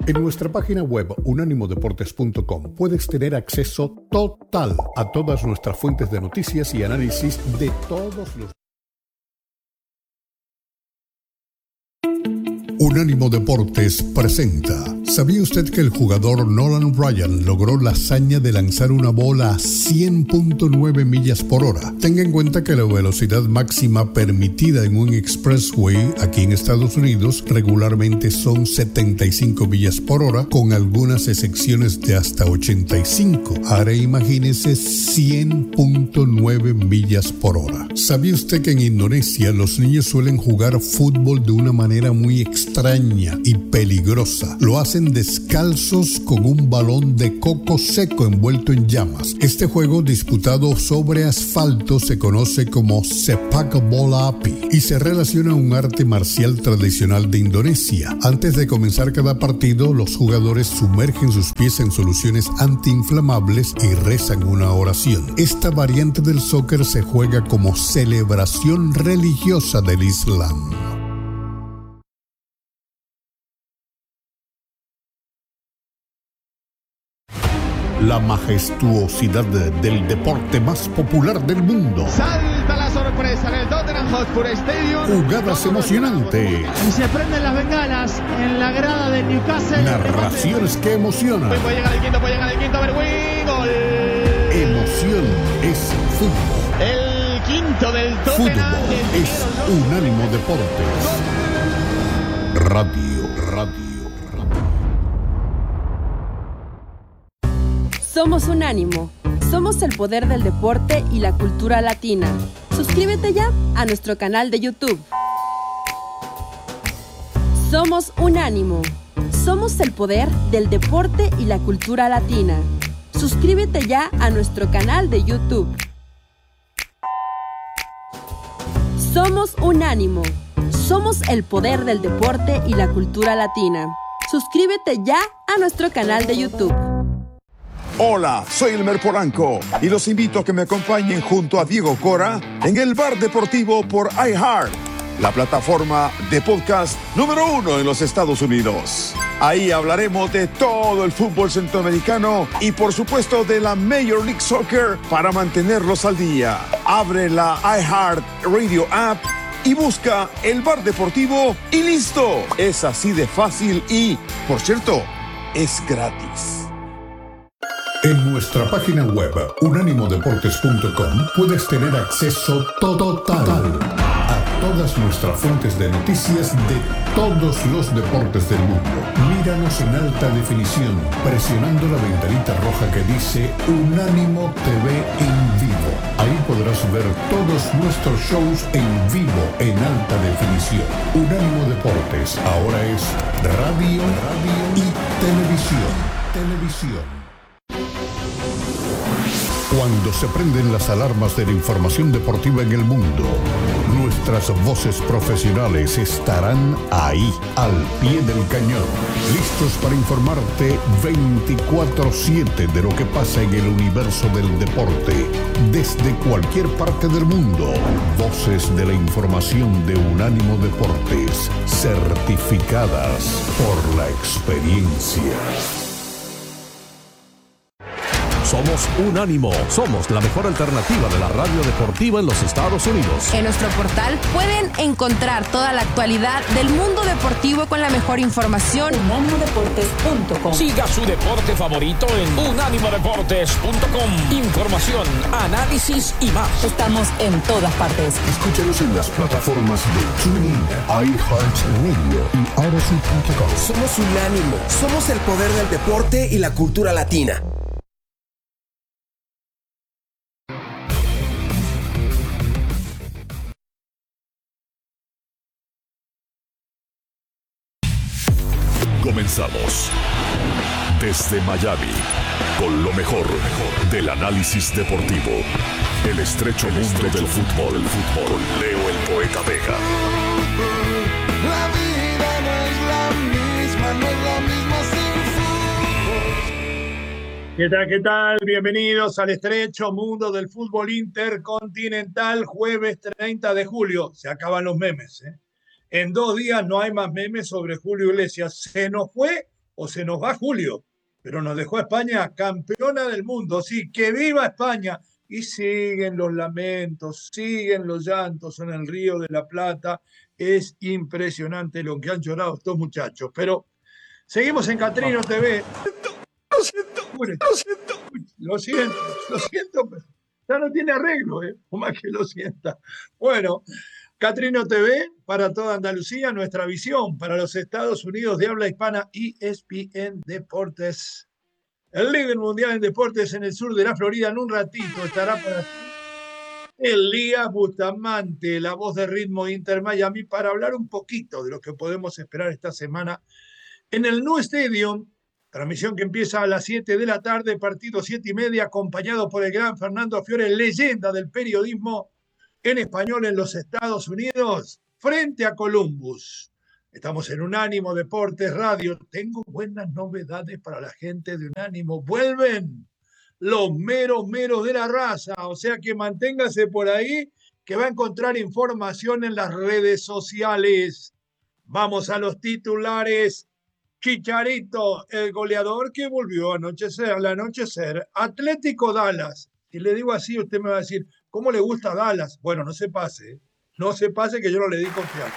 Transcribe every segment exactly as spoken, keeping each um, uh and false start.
En nuestra página web unánimo deportes punto com puedes tener acceso total a todas nuestras fuentes de noticias y análisis de todos los... Unánimo Deportes presenta. ¿Sabía usted que el jugador Nolan Ryan logró la hazaña de lanzar una bola a cien punto nueve millas por hora? Tenga en cuenta que la velocidad máxima permitida en un expressway aquí en Estados Unidos regularmente son setenta y cinco millas por hora, con algunas excepciones de hasta ochenta y cinco. Ahora imagínese cien punto nueve millas por hora. ¿Sabía usted que en Indonesia los niños suelen jugar fútbol de una manera muy extraña y peligrosa? Lo hacen descalzos con un balón de coco seco envuelto en llamas. Este juego disputado sobre asfalto se conoce como Sepak Bola Api y se relaciona a un arte marcial tradicional de Indonesia. Antes de comenzar cada partido, los jugadores sumergen sus pies en soluciones antiinflamables y rezan una oración. Esta variante del soccer se juega como celebración religiosa del Islam. La majestuosidad del deporte más popular del mundo. Salta la sorpresa en el Tottenham Hotspur Stadium. Jugadas emocionantes. Y se prenden las bengalas en la grada del Newcastle. Narraciones que emocionan. Puede llegar el quinto, puede llegar el quinto, Berwin. Gol. Emoción es fútbol. El quinto del Tottenham. Fútbol es Unánimo Deportes. Radio, radio. Somos Unánimo. Somos el poder del deporte y la cultura latina. Suscríbete ya a nuestro canal de YouTube. Somos Unánimo. Somos el poder del deporte y la cultura latina. Suscríbete ya a nuestro canal de YouTube. Somos Unánimo. Somos el poder del deporte y la cultura latina. Suscríbete ya a nuestro canal de YouTube. Hola, soy Elmer Polanco y los invito a que me acompañen junto a Diego Cora en el Bar Deportivo por iHeart, la plataforma de podcast número uno en los Estados Unidos. Ahí hablaremos de todo el fútbol centroamericano y por supuesto de la Major League Soccer para mantenerlos al día. Abre la iHeart Radio app y busca el Bar Deportivo y listo. Es así de fácil y, por cierto, es gratis. En nuestra página web unánimo deportes punto com puedes tener acceso total a todas nuestras fuentes de noticias de todos los deportes del mundo. Míranos en alta definición presionando la ventanita roja que dice Unánimo T V en vivo. Ahí podrás ver todos nuestros shows en vivo en alta definición. Unánimo Deportes ahora es radio, radio y televisión. Televisión. Cuando se prenden las alarmas de la información deportiva en el mundo, nuestras voces profesionales estarán ahí, al pie del cañón, listos para informarte veinticuatro siete de lo que pasa en el universo del deporte, desde cualquier parte del mundo. Voces de la información de Unánimo Deportes, certificadas por la experiencia. Somos Unánimo. Somos la mejor alternativa de la radio deportiva en los Estados Unidos. En nuestro portal pueden encontrar toda la actualidad del mundo deportivo con la mejor información. unánimo deportes punto com. Siga su deporte favorito en unánimo deportes punto com. Información, análisis y más. Estamos en todas partes. Escúchanos en las plataformas de TuneIn, iHeartRadio y Odyssey punto com. Somos Unánimo. Somos el poder del deporte y la cultura latina. Comenzamos desde Miami con lo mejor del análisis deportivo. El estrecho mundo del fútbol. El fútbol. Leo el Poeta Vega. La vida no es la misma, no es la misma sin fútbol. ¿Qué tal, qué tal? Bienvenidos al estrecho mundo del fútbol intercontinental, jueves treinta de julio. Se acaban los memes, ¿eh? En dos días no hay más memes sobre Julio Iglesias. Se nos fue o se nos va Julio, pero nos dejó a España campeona del mundo. Sí, que viva España. Y siguen los lamentos, siguen los llantos en el Río de la Plata. Es impresionante lo que han llorado estos muchachos. Pero seguimos en Catrino T V. Lo siento, lo siento, lo siento, lo siento, pero ya no tiene arreglo, ¿eh? O más que lo sienta. Bueno, Catrino T V para toda Andalucía, nuestra visión para los Estados Unidos de habla hispana, E S P N Deportes. El líder mundial en deportes en el sur de la Florida. En un ratito estará para Elías Bustamante, la voz de Ritmo Inter Miami, para hablar un poquito de lo que podemos esperar esta semana en el New Stadium. Transmisión que empieza a las siete de la tarde, partido siete y media, acompañado por el gran Fernando Fiore, leyenda del periodismo en español en los Estados Unidos, frente a Columbus. Estamos en Unánimo Deportes Radio. Tengo buenas novedades para la gente de Unánimo. Vuelven los meros meros de la raza. O sea que manténgase por ahí, que va a encontrar información en las redes sociales. Vamos a los titulares. Chicharito, el goleador que volvió a anochecer, al anochecer. Atlético Dallas. Si le digo así, usted me va a decir, ¿cómo le gusta Dallas? Bueno, no se pase. No se pase que yo no le di confianza.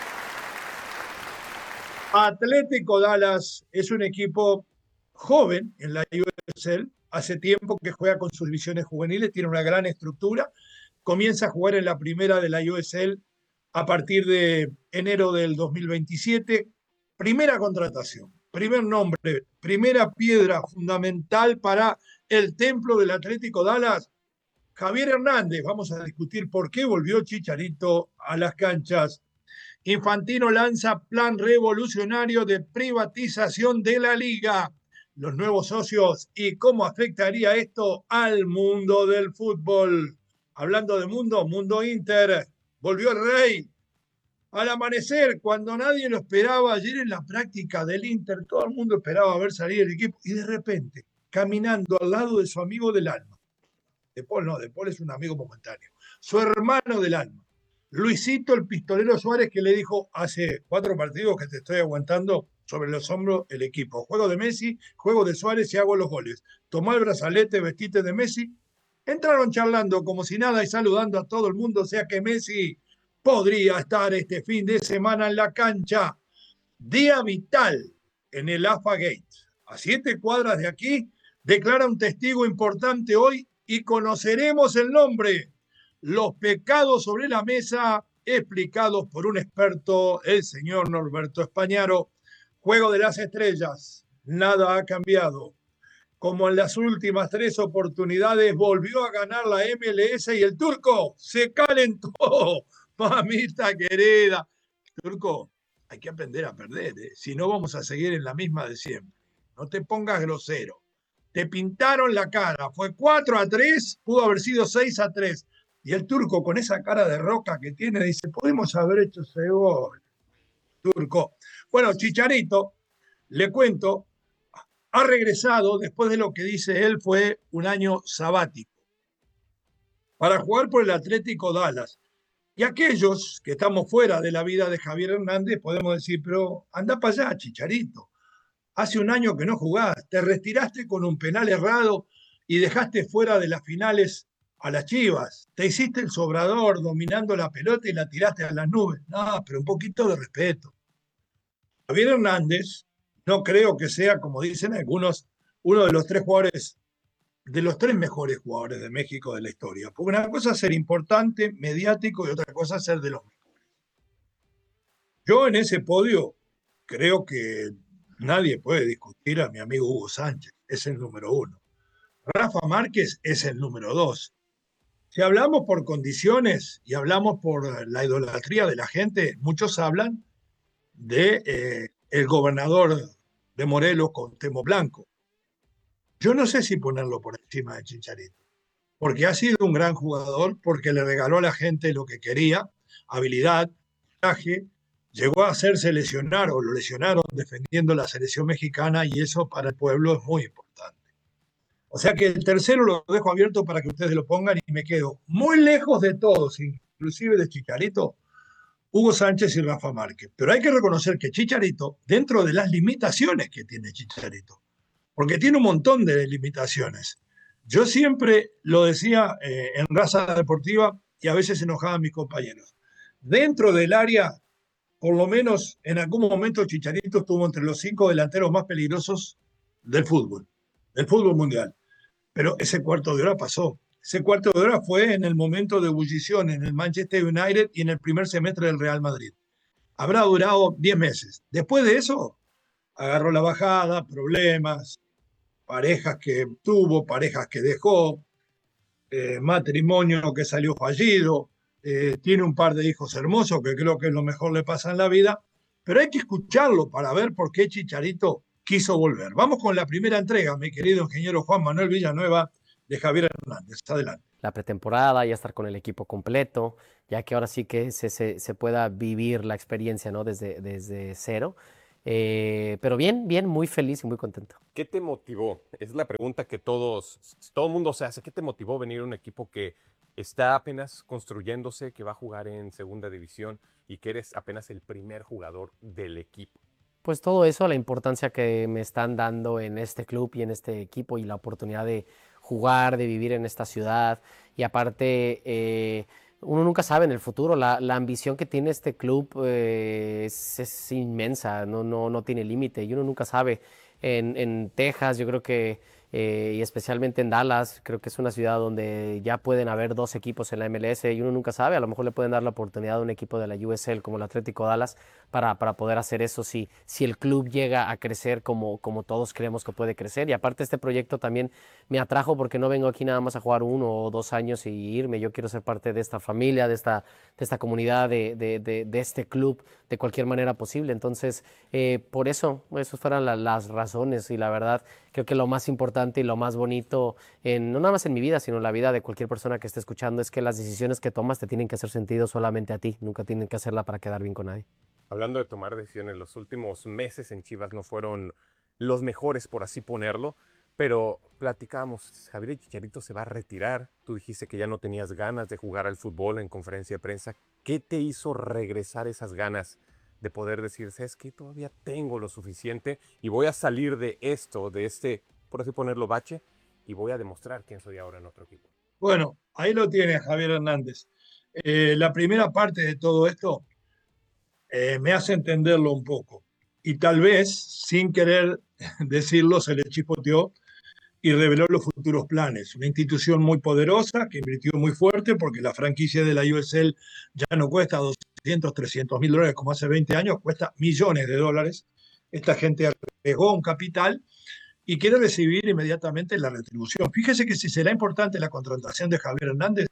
Atlético Dallas es un equipo joven en la U S L, hace tiempo que juega con sus divisiones juveniles, tiene una gran estructura, comienza a jugar en la primera de la U S L a partir de enero del dos mil veintisiete, primera contratación, primer nombre, primera piedra fundamental para el templo del Atlético Dallas, Javier Hernández. Vamos a discutir por qué volvió Chicharito a las canchas. Infantino lanza plan revolucionario de privatización de la liga, los nuevos socios y cómo afectaría esto al mundo del fútbol. Hablando de mundo, Mundo Inter, volvió el rey al amanecer cuando nadie lo esperaba. Ayer en la práctica del Inter todo el mundo esperaba ver salir el equipo y de repente, caminando al lado de su amigo del alma, De Paul no, De Paul es un amigo momentáneo, su hermano del alma, Luisito el Pistolero Suárez, que le dijo hace cuatro partidos que te estoy aguantando sobre los hombros el equipo. Juego de Messi, juego de Suárez y hago los goles. Tomá el brazalete, vestite de Messi. Entraron charlando como si nada y saludando a todo el mundo, o sea que Messi podría estar este fin de semana en la cancha. Día vital en el A F A Gate. A siete cuadras de aquí, declara un testigo importante hoy y conoceremos el nombre. Los pecados sobre la mesa, explicados por un experto, el señor Norberto Españaro. Juego de las estrellas, nada ha cambiado. Como en las últimas tres oportunidades, volvió a ganar la M L S y el turco se calentó. Mamita querida. Turco, hay que aprender a perder, ¿eh? Si no vamos a seguir en la misma de siempre. No te pongas grosero. Te pintaron la cara. Fue cuatro a tres, pudo haber sido seis a tres. Y el turco, con esa cara de roca que tiene, dice, podemos haber hecho ese gol. Turco. Bueno, Chicharito, le cuento, ha regresado después de lo que dice él fue un año sabático para jugar por el Atlético Dallas. Y aquellos que estamos fuera de la vida de Javier Hernández podemos decir, pero anda para allá, Chicharito. Hace un año que no jugás, te retiraste con un penal errado y dejaste fuera de las finales a las Chivas. Te hiciste el sobrador dominando la pelota y la tiraste a las nubes. No, pero un poquito de respeto. Javier Hernández no creo que sea, como dicen algunos, uno de los tres jugadores, de los tres mejores jugadores de México de la historia. Porque una cosa es ser importante, mediático, y otra cosa es ser de los mejores. Yo en ese podio creo que nadie puede discutir a mi amigo Hugo Sánchez, es el número uno. Rafa Márquez es el número dos. Si hablamos por condiciones y hablamos por la idolatría de la gente, muchos hablan de eh, el gobernador de Morelos, Cuauhtémoc Blanco. Yo no sé si ponerlo por encima de Chicharito, porque ha sido un gran jugador, porque le regaló a la gente lo que quería, habilidad, traje, llegó a hacerse lesionar o lo lesionaron defendiendo la selección mexicana y eso para el pueblo es muy importante. O sea que el tercero lo dejo abierto para que ustedes lo pongan y me quedo muy lejos de todos, inclusive de Chicharito, Hugo Sánchez y Rafa Márquez. Pero hay que reconocer que Chicharito, dentro de las limitaciones que tiene Chicharito, porque tiene un montón de limitaciones. Yo siempre lo decía eh, en Raza Deportiva y a veces enojaba a mis compañeros. Dentro del área, por lo menos en algún momento Chicharito estuvo entre los cinco delanteros más peligrosos del fútbol, del fútbol mundial. Pero ese cuarto de hora pasó. Ese cuarto de hora fue en el momento de ebullición en el Manchester United y en el primer semestre del Real Madrid. Habrá durado diez meses. Después de eso, agarró la bajada, problemas, parejas que tuvo, parejas que dejó, eh, matrimonio que salió fallido, eh, tiene un par de hijos hermosos que creo que es lo mejor le pasa en la vida, pero hay que escucharlo para ver por qué Chicharito quiso volver. Vamos con la primera entrega, mi querido ingeniero Juan Manuel Villanueva, de Javier Hernández. Adelante. La pretemporada, ya estar con el equipo completo, ya que ahora sí que se, se, se pueda vivir la experiencia, ¿no? desde, desde cero. Eh, pero bien, bien, muy feliz y muy contento. ¿Qué te motivó? Es la pregunta que todos, todo el mundo se hace. ¿Qué te motivó venir a un equipo que está apenas construyéndose, que va a jugar en segunda división y que eres apenas el primer jugador del equipo? Pues todo eso, la importancia que me están dando en este club y en este equipo y la oportunidad de jugar, de vivir en esta ciudad y aparte eh, uno nunca sabe en el futuro, la, la ambición que tiene este club eh, es, es inmensa, no, no, no tiene límite y uno nunca sabe. En, en Texas yo creo que, eh, y especialmente en Dallas, creo que es una ciudad donde ya pueden haber dos equipos en la M L S y uno nunca sabe, a lo mejor le pueden dar la oportunidad a un equipo de la U S L como el Atlético Dallas para, para poder hacer eso si, si el club llega a crecer como, como todos creemos que puede crecer. Y aparte este proyecto también me atrajo porque no vengo aquí nada más a jugar uno o dos años y irme, yo quiero ser parte de esta familia, de esta, de esta comunidad, de, de, de, de este club de cualquier manera posible. Entonces, eh, por eso, esas fueron la, las razones y la verdad creo que lo más importante y lo más bonito, en, no nada más en mi vida, sino en la vida de cualquier persona que esté escuchando, es que las decisiones que tomas te tienen que hacer sentido solamente a ti, nunca tienen que hacerla para quedar bien con nadie. Hablando de tomar decisiones, los últimos meses en Chivas no fueron los mejores, por así ponerlo, pero platicábamos, Javier Chicharito se va a retirar, tú dijiste que ya no tenías ganas de jugar al fútbol en conferencia de prensa. ¿Qué te hizo regresar esas ganas de poder decir, es que todavía tengo lo suficiente y voy a salir de esto, de este, por así ponerlo, bache, y voy a demostrar quién soy ahora en otro equipo? Bueno, ahí lo tiene Javier Hernández. Eh, la primera parte de todo esto eh, me hace entenderlo un poco. Y tal vez, sin querer decirlo, se le chispoteó y reveló los futuros planes. Una institución muy poderosa que invirtió muy fuerte porque la franquicia de la U S L ya no cuesta doscientos, trescientos mil dólares como hace veinte años, cuesta millones de dólares. Esta gente agregó un capital y quiere recibir inmediatamente la retribución. Fíjese que si será importante la contratación de Javier Hernández,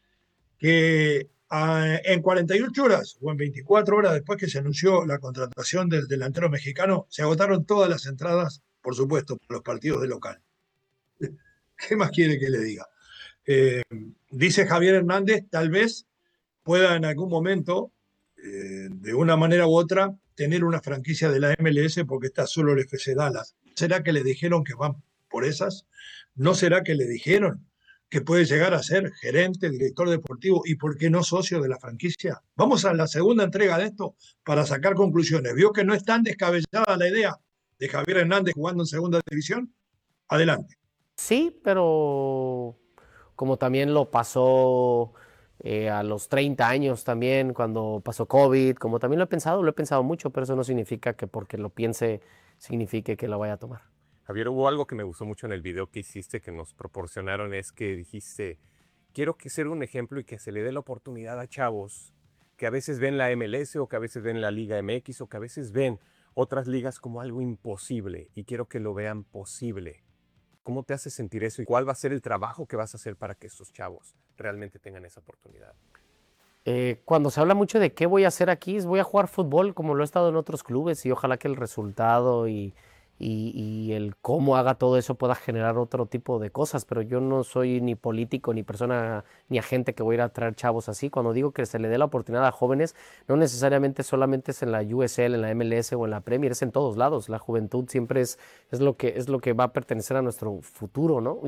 que uh, en cuarenta y ocho horas o en veinticuatro horas después que se anunció la contratación del delantero mexicano, se agotaron todas las entradas, por supuesto, para los partidos de local. ¿Qué más quiere que le diga? Eh, dice Javier Hernández, tal vez pueda en algún momento, eh, de una manera u otra, tener una franquicia de la M L S porque está solo el F C Dallas. ¿Será que le dijeron que van por esas? ¿No será que le dijeron que puede llegar a ser gerente, director deportivo y, por qué no, socio de la franquicia? Vamos a la segunda entrega de esto para sacar conclusiones. ¿Vio que no es tan descabellada la idea de Javier Hernández jugando en segunda división? Adelante. Sí, pero como también lo pasó eh, a los treinta años también, cuando pasó COVID, como también lo he pensado, lo he pensado mucho, pero eso no significa que porque lo piense signifique que lo vaya a tomar. Javier, hubo algo que me gustó mucho en el video que hiciste, que nos proporcionaron, es que dijiste, quiero que sea un ejemplo y que se le dé la oportunidad a chavos que a veces ven la M L S o que a veces ven la Liga M X o que a veces ven otras ligas como algo imposible y quiero que lo vean posible. ¿Cómo te hace sentir eso y cuál va a ser el trabajo que vas a hacer para que estos chavos realmente tengan esa oportunidad? Eh, cuando se habla mucho de qué voy a hacer aquí, es voy a jugar fútbol como lo he estado en otros clubes y ojalá que el resultado y, y, y el cómo haga todo eso pueda generar otro tipo de cosas, pero yo no soy ni político, ni persona, ni agente que voy a ir a traer chavos así. Cuando digo que se le dé la oportunidad a jóvenes, no necesariamente solamente es en la U S L, en la M L S o en la Premier, es en todos lados. La juventud siempre es, es, lo, que, es lo que va a pertenecer a nuestro futuro, ¿no? Y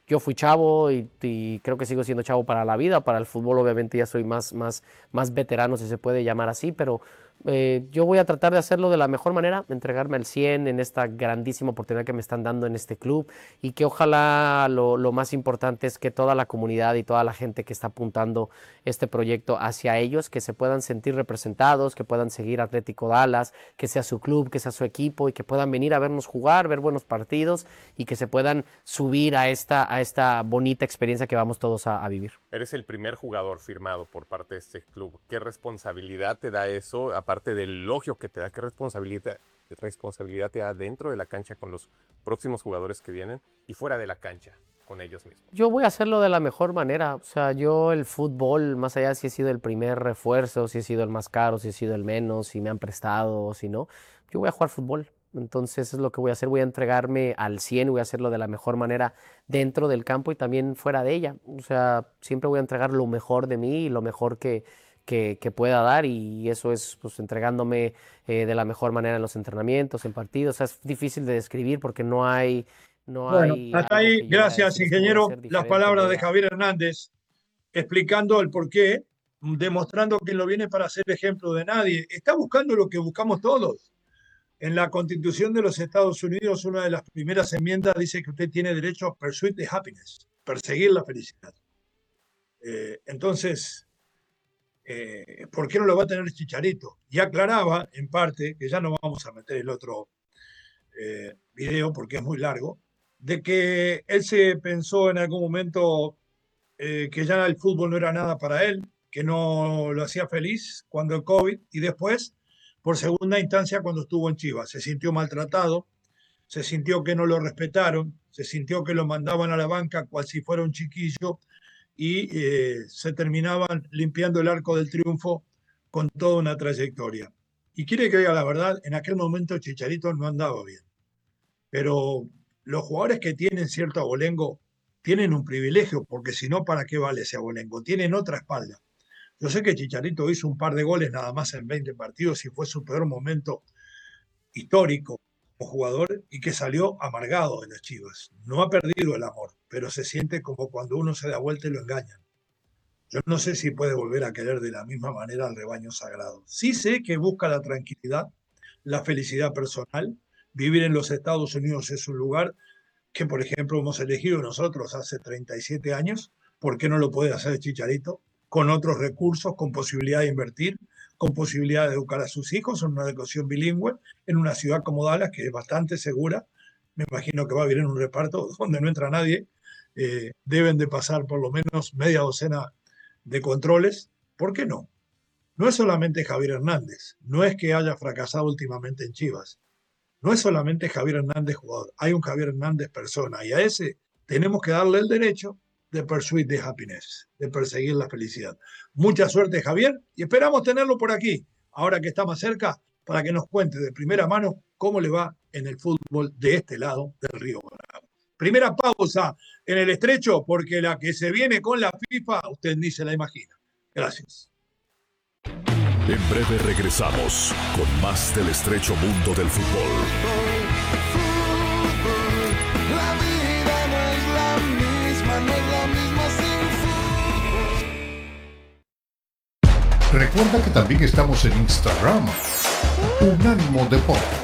yo fui chavo y, y creo que sigo siendo chavo para la vida. Para el fútbol obviamente ya soy más, más, más veterano, si se puede llamar así, pero eh, yo voy a tratar de hacerlo de la mejor manera, entregarme al cien en esta grandísima oportunidad que me están dando en este club, y que ojalá lo, lo más importante es que toda la comunidad y toda la gente que está apuntando este proyecto hacia ellos, que se puedan sentir representados, que puedan seguir Atlético Dallas, que sea su club, que sea su equipo, y que puedan venir a vernos jugar, ver buenos partidos, y que se puedan subir a esta, a esta bonita experiencia que vamos todos a, a vivir. Eres el primer jugador firmado por parte de este club. ¿Qué responsabilidad te da eso? Aparte del elogio que te da, ¿qué responsabilidad, responsabilidad te da dentro de la cancha con los próximos jugadores que vienen y fuera de la cancha con ellos mismos? Yo voy a hacerlo de la mejor manera. O sea, yo el fútbol, más allá de si he sido el primer refuerzo, si he sido el más caro, si he sido el menos, si me han prestado o si no, yo voy a jugar fútbol. Entonces es lo que voy a hacer, voy a entregarme al cien, voy a hacerlo de la mejor manera dentro del campo y también fuera de ella. O sea, siempre voy a entregar lo mejor de mí y lo mejor que, que, que pueda dar, y eso es pues entregándome eh, de la mejor manera en los entrenamientos, en partidos. O sea, es difícil de describir porque no hay... No bueno, hay hasta ahí, gracias ingeniero, las palabras de Javier Hernández explicando el porqué, demostrando que no viene para ser ejemplo de nadie. Está buscando lo que buscamos todos. En la Constitución de los Estados Unidos, una de las primeras enmiendas dice que usted tiene derecho a pursue the happiness, perseguir la felicidad. Eh, entonces, eh, ¿por qué no lo va a tener Chicharito? Y aclaraba, en parte, que ya no vamos a meter el otro eh, video porque es muy largo, de que él se pensó en algún momento eh, que ya el fútbol no era nada para él, que no lo hacía feliz cuando el COVID, y después, por segunda instancia, cuando estuvo en Chivas, se sintió maltratado, se sintió que no lo respetaron, se sintió que lo mandaban a la banca cual si fuera un chiquillo, y eh, se terminaban limpiando el arco del triunfo con toda una trayectoria. Y quiere que diga la verdad, en aquel momento Chicharito no andaba bien. Pero los jugadores que tienen cierto abolengo tienen un privilegio, porque si no, ¿para qué vale ese abolengo? Tienen otra espalda. Yo sé que Chicharito hizo un par de goles nada más en veinte partidos y fue su peor momento histórico como jugador, y que salió amargado de las Chivas. No ha perdido el amor, pero se siente como cuando uno se da vuelta y lo engañan. Yo no sé si puede volver a querer de la misma manera al rebaño sagrado. Sí sé que busca la tranquilidad, la felicidad personal. Vivir en los Estados Unidos es un lugar que, por ejemplo, hemos elegido nosotros hace treinta y siete años. ¿Por qué no lo puede hacer Chicharito? Con otros recursos, con posibilidad de invertir, con posibilidad de educar a sus hijos en una educación bilingüe, en una ciudad como Dallas, que es bastante segura. Me imagino que va a vivir en un reparto donde no entra nadie. Eh, deben de pasar por lo menos media docena de controles. ¿Por qué no? No es solamente Javier Hernández, no es que haya fracasado últimamente en Chivas, no es solamente Javier Hernández jugador, hay un Javier Hernández persona, y a ese tenemos que darle el derecho de pursue the happiness, de perseguir la felicidad. Mucha suerte, Javier, y esperamos tenerlo por aquí, ahora que está más cerca, para que nos cuente de primera mano cómo le va en el fútbol de este lado del Río Bravo. Primera pausa en el estrecho, porque la que se viene con la FIFA, usted ni se la imagina. Gracias. En breve regresamos con más del estrecho mundo del fútbol. La vida no es la misma, no es la misma sin fútbol. Recuerda que también estamos en Instagram. Unánimo Deportes.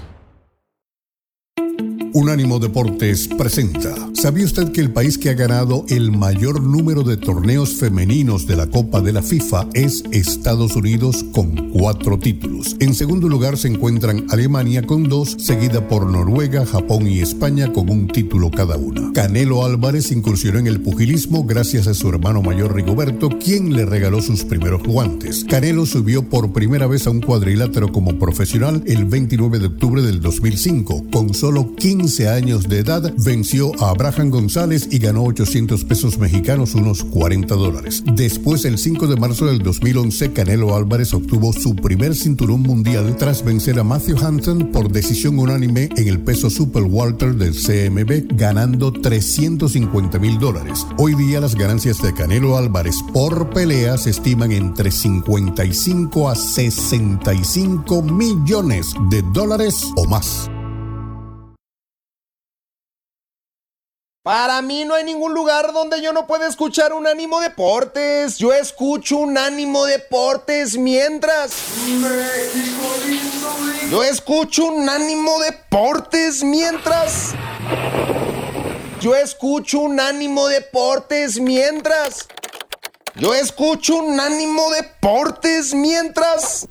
Unánimo Deportes presenta. ¿Sabía usted que el país que ha ganado el mayor número de torneos femeninos de la Copa de la FIFA es Estados Unidos, con cuatro títulos? En segundo lugar se encuentran Alemania con dos, seguida por Noruega, Japón y España con un título cada una. Canelo Álvarez incursionó en el pugilismo gracias a su hermano mayor Rigoberto, quien le regaló sus primeros guantes. Canelo subió por primera vez a un cuadrilátero como profesional el veintinueve de octubre del dos mil cinco. Con solo quince años de edad, venció a Abraham González y ganó ochocientos pesos mexicanos, unos cuarenta dólares. Después, el cinco de marzo del dos mil once, Canelo Álvarez obtuvo su primer cinturón mundial tras vencer a Matthew Hansen por decisión unánime en el peso super welter del C M B, ganando trescientos cincuenta mil dólares. Hoy día las ganancias de Canelo Álvarez por pelea se estiman entre cincuenta y cinco a sesenta y cinco millones de dólares o más. Para mí no hay ningún lugar donde yo no pueda escuchar Unánimo Deportes. Yo escucho Unánimo Deportes mientras... México lindo. Yo escucho Unánimo Deportes mientras... Yo escucho Unánimo Deportes mientras... Yo escucho Unánimo Deportes mientras...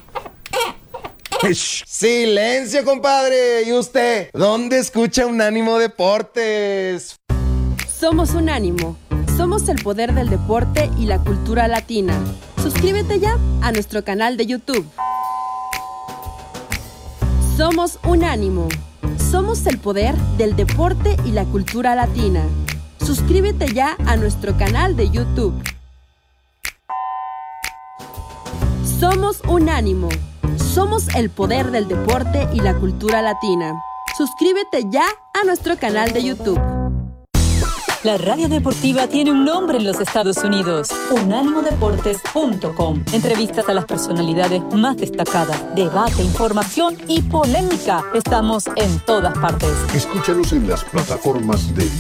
Silencio, compadre. ¿Y usted? ¿Dónde escucha Unánimo Deportes? Somos Unánimo. Somos el poder del deporte y la cultura latina. Suscríbete ya a nuestro canal de YouTube. Somos Unánimo. Somos el poder del deporte y la cultura latina. Suscríbete ya a nuestro canal de YouTube. Somos Unánimo. Somos el poder del deporte y la cultura latina. Suscríbete ya a nuestro canal de YouTube. La radio deportiva tiene un nombre en los Estados Unidos. unánimo deportes punto com. Entrevistas a las personalidades más destacadas, debate, información y polémica. Estamos en todas partes. Escúchanos en las plataformas de